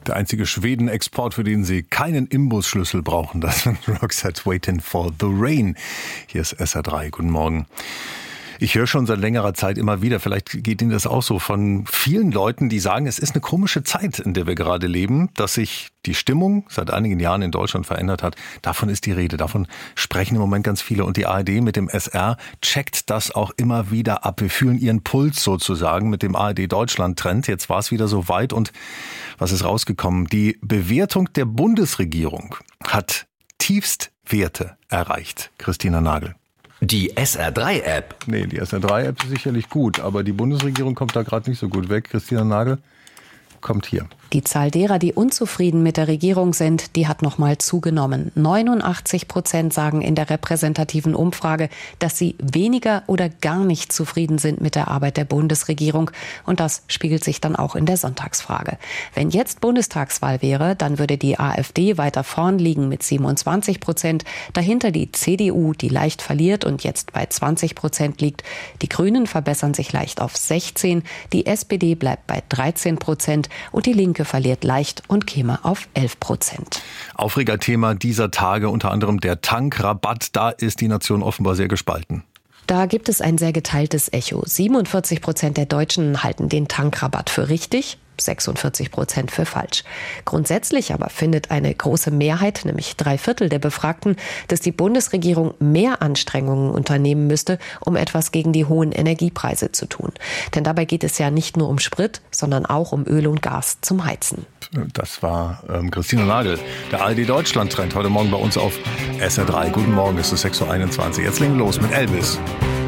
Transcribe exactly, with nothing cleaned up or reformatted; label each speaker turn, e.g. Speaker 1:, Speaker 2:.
Speaker 1: Der einzige Schweden-Export, für den Sie keinen Imbusschlüssel brauchen, das sind Roxette Waiting for the Rain. Hier ist S R drei. Guten Morgen. Ich höre schon seit längerer Zeit immer wieder, vielleicht geht Ihnen das auch so, von vielen Leuten, die sagen, es ist eine komische Zeit, in der wir gerade leben, dass sich die Stimmung seit einigen Jahren in Deutschland verändert hat. Davon ist die Rede, davon sprechen im Moment ganz viele. Und die A R D mit dem S R checkt das auch immer wieder ab. Wir fühlen ihren Puls sozusagen mit dem A R D-Deutschland-Trend. Jetzt war es wieder so weit und was ist rausgekommen? Die Bewertung der Bundesregierung hat Tiefstwerte erreicht. Christina Nagel.
Speaker 2: Die S R drei App.
Speaker 1: Nee, die S R drei App ist sicherlich gut, aber die Bundesregierung kommt da gerade nicht so gut weg. Christina Nagel kommt hier.
Speaker 3: Die Zahl derer, die unzufrieden mit der Regierung sind, die hat nochmal zugenommen. neunundachtzig Prozent sagen in der repräsentativen Umfrage, dass sie weniger oder gar nicht zufrieden sind mit der Arbeit der Bundesregierung. Und das spiegelt sich dann auch in der Sonntagsfrage. Wenn jetzt Bundestagswahl wäre, dann würde die AfD weiter vorn liegen mit siebenundzwanzig Prozent. Dahinter die C D U, die leicht verliert und jetzt bei zwanzig Prozent liegt. Die Grünen verbessern sich leicht auf sechzehn. Die S P D bleibt bei dreizehn Prozent und die Linke verliert leicht und käme auf elf Prozent.
Speaker 1: Aufregerthema dieser Tage unter anderem der Tankrabatt. Da ist die Nation offenbar sehr gespalten.
Speaker 3: Da gibt es ein sehr geteiltes Echo. siebenundvierzig Prozent der Deutschen halten den Tankrabatt für richtig, sechsundvierzig Prozent für falsch. Grundsätzlich aber findet eine große Mehrheit, nämlich drei Viertel der Befragten, dass die Bundesregierung mehr Anstrengungen unternehmen müsste, um etwas gegen die hohen Energiepreise zu tun. Denn dabei geht es ja nicht nur um Sprit, sondern auch um Öl und Gas zum Heizen.
Speaker 1: Das war ähm, Christina Nagel, der A R D-Deutschland-Trend, heute Morgen bei uns auf S R drei. Guten Morgen, es ist sechs Uhr einundzwanzig. Jetzt legen wir los mit Elvis.